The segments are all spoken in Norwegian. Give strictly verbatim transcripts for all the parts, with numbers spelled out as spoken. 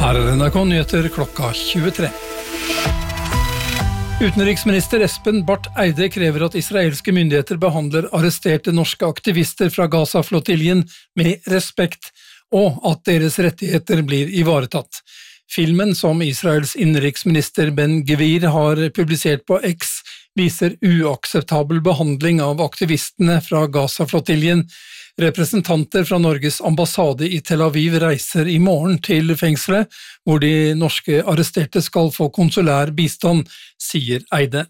Her er N R K Nyheter klokka tjuetre. Utenriksminister Espen Barth Eide krever at israelske myndigheter behandler arresterte norske aktivister fra Gaza-flottiljen med respekt, og at deres rettigheter blir ivaretatt. Filmen som Israels innenriksminister Ben Gvir har publisert på X viser uakseptabel behandling av aktivistene fra Gaza-flottiljen. Representanter fra Norges ambassade i Tel Aviv reiser i morgen til fengselet, hvor de norske arresterte skal få konsulær bistand, sier Eide.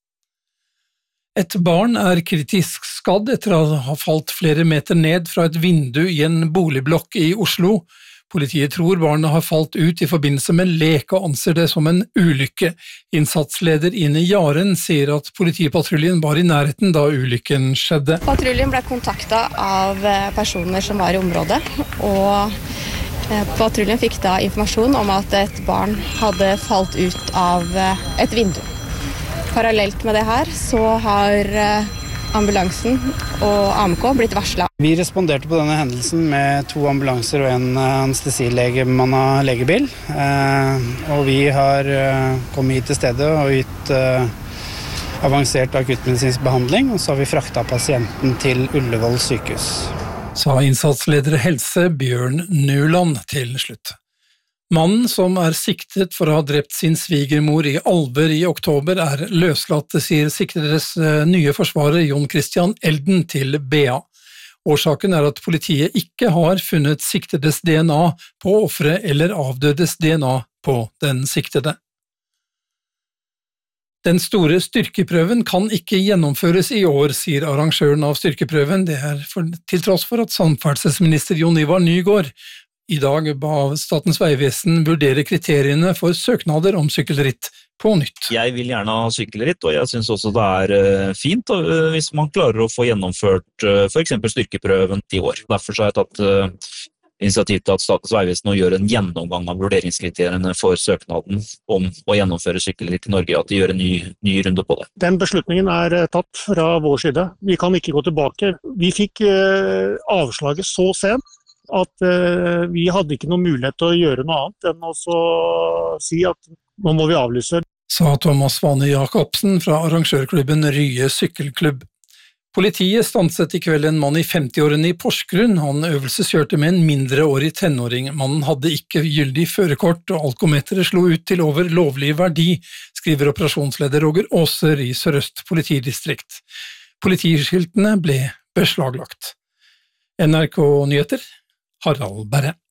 Et barn er kritisk skadd etter å ha falt flere meter ned fra et vindu i en boligblokk i Oslo. Politiet tror barnet har falt ut i forbindelse med lek og anser det som en ulykke. Innsatsleder Ine Jaren sier at politipatruljen var i nærheten da ulykken skjedde. Patruljen ble kontaktet av personer som var i området, og patruljen fikk da informasjon om at et barn hadde falt ut av et vindu. Parallelt med det her så har ambulansen og A M K blitt varslet. Vi responderte på denne hendelsen med to ambulanser og en anestesilege-bemannet legebil. Og vi har kommet hit til stedet og gitt avansert akuttmedisinsk behandling, og så har vi fraktet pasienten til Ullevål sykehus. Sa innsatsleder helse Bjørn Nuland til slutt. Mannen som er siktet for å ha drept sin svigermor i Alver i oktober er løslatt, sier siktedes nye forsvarer Jon Christian Elden til B A. Årsaken er at politiet ikke har funnet siktedes D N A på offeret eller avdødes D N A på den siktede. Den store styrkeprøven kan ikke gjennomføres i år, sier arrangøren av styrkeprøven. Det er for, til tross for at samferdselsminister Jon Ivar Nygård i dag ba Statens vegvesen vurdere kriteriene for søknader om sykkelritt på nytt. Jeg vil gjerne ha sykkelritt, og jeg synes også det er fint hvis man klarer å få gjennomført for eksempel styrkeprøven i år. Derfor har jeg tatt initiativ til at Statens vegvesen nå gjør en gjennomgang av vurderingskriteriene for søknaden om å gjennomføre sykkelritt i Norge, at de gjør en ny, ny runde på det. Den beslutningen er tatt fra vår side. Vi kan ikke gå tilbake. Vi fikk avslaget så sent at uh, vi hadde ikke noen mulighet til å gjøre noe annet enn å si at nå må vi avlyse. Sa Thomas Svane Jacobsen fra arrangørklubben Rye Sykkelklubb. Politiet stanset i kveld en mann i femtiårene i Porsgrunn. Han øvelseskjørte med en mindreårig tenåring. Mannen hadde ikke gyldig førerkort, og alkometeret slo ut til over lovlig verdi, skriver operasjonsleder Roger Åser i Sør-Øst politidistrikt. Politiskiltene ble beslaglagt. N R K Nyheter, Harald Berre.